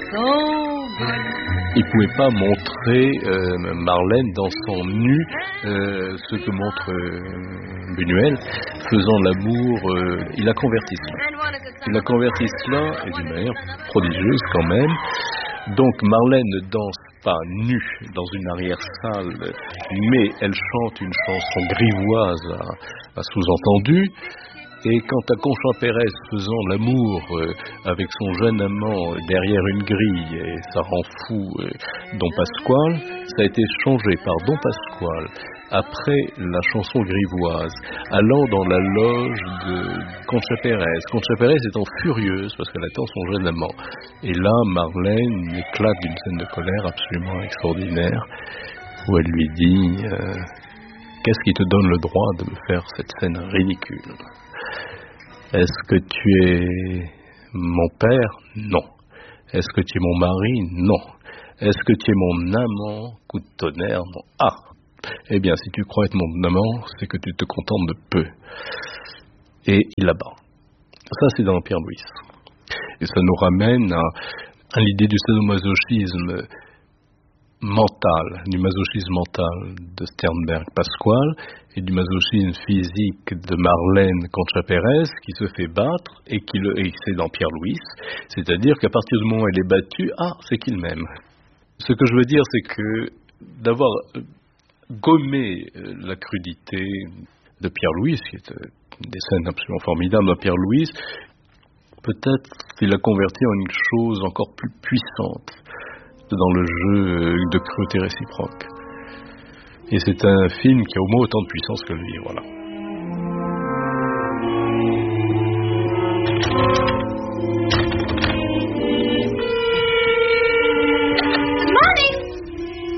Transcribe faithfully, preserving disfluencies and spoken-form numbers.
Il ne pouvait pas montrer euh, Marlène dans son nu, euh, ce que montre euh, Buñuel, faisant l'amour. Euh, il a converti cela. Il a converti cela, et d'une manière prodigieuse quand même. Donc Marlène ne danse pas nue dans une arrière-salle, mais elle chante une chanson grivoise à, à sous-entendu. Et quant à Concha Pérez faisant l'amour euh, avec son jeune amant derrière une grille, et ça rend fou euh, Don Pasquale, ça a été changé par Don Pasquale après la chanson grivoise, allant dans la loge de Concha Pérez. Concha Pérez étant furieuse parce qu'elle attend son jeune amant. Et là, Marlène éclate d'une scène de colère absolument extraordinaire, où elle lui dit euh, « Qu'est-ce qui te donne le droit de me faire cette scène ridicule ? Est-ce que tu es mon père ? Non. Est-ce que tu es mon mari ? Non. Est-ce que tu es mon amant ? Coup de tonnerre ? Non. Ah ! Eh bien, si tu crois être mon amant, c'est que tu te contentes de peu. » Et il la bat. Ça, c'est dans Pierre Louis. Et ça nous ramène à, à l'idée du sadomasochisme mental, du masochisme mental de Sternberg Pasquale et du masochisme physique de Marlène Concha Pérez qui se fait battre et qui le, et c'est dans Pierre Louis, c'est-à-dire qu'à partir du moment où elle est battue, ah, c'est qu'il m'aime. Ce que je veux dire, c'est que d'avoir gommé la crudité de Pierre Louis, qui est des scènes absolument formidables de Pierre Louis, peut-être qu'il a converti en une chose encore plus puissante dans le jeu de cruauté réciproque. Et c'est un film qui a au moins autant de puissance que lui, voilà.